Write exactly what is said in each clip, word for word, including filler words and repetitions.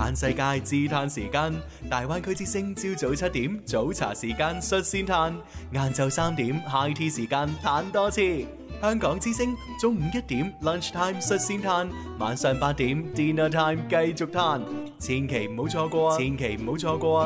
嘆世界自嘆時間，大灣區之聲朝早七點早茶時間率先嘆，晏晝三點 high tea 時間嘆多次。香港之聲中午一點 lunch time 率先嘆，晚上八點 dinner time 繼續嘆，千祈唔好錯過啊！千祈唔好錯過啊！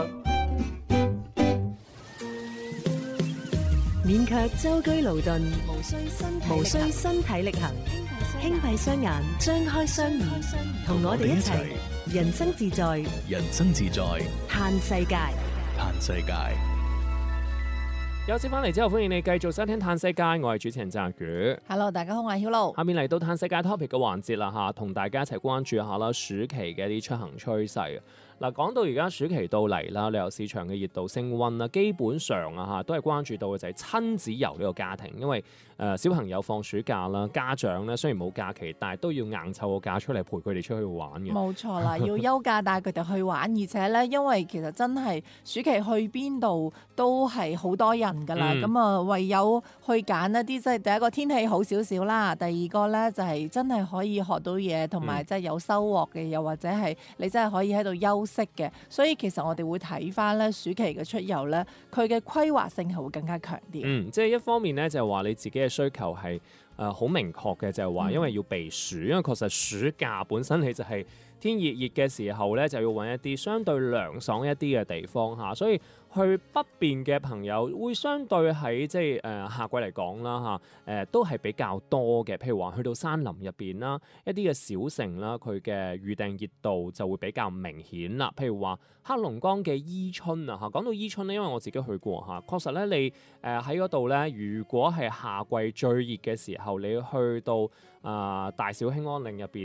免卻舟車勞頓，無需身體無需身體力行，輕閉雙眼，張開雙耳，同我哋一齊人生自在， 人生自在， 嘆世界， 嘆世界。 有次翻嚟之後，歡迎你繼續收聽《嘆世界》，我係主持人澤宇。 Hello， 大家好，我係曉露。 下面嚟到《嘆世界》topic 嘅環節啦嚇，同大家一齊關注一下啦，暑期嘅一啲出行趨勢。嗱，講到而家暑期到嚟啦，旅遊市場嘅熱度升溫啦，基本上啊嚇都係關注到嘅就係親子遊呢個家庭，因為誒、呃、小朋友放暑假啦，家長咧雖然冇假期，但係都要硬湊個假出嚟陪佢哋出去玩嘅。 冇錯啦，要休假帶佢哋去玩，而且咧，因為其實真係暑期去邊度都係好多人㗎啦，咁啊、嗯、唯有去揀一啲即係第一個天氣好少少啦，第二個咧就係真係可以學到嘢，同埋即係有收穫嘅，又或者係你真係可以喺度休息嘅，所以其實我哋會睇翻咧暑期嘅出遊咧，佢嘅規劃性係會更加強啲。 嗯，即係一方面咧就係話你自己嘅需求係誒好明確嘅，就係話因為要避暑，因為確實暑假本身你就係天熱熱嘅時候咧，就要揾一啲相對涼爽一啲嘅地方嚇，所以去北邊嘅朋友會相對喺即係誒夏季嚟講啦嚇，誒、呃、都係比較多嘅。譬如話去到山林入邊啦，一啲嘅小城啦，佢嘅預訂熱度就會比較明顯啦。譬如話黑龍江嘅伊春啊嚇，講到伊春咧，因為我自己去過嚇，確實咧你誒喺嗰度咧，如果係夏季最熱嘅時候，你去到啊、呃、大小興安嶺入邊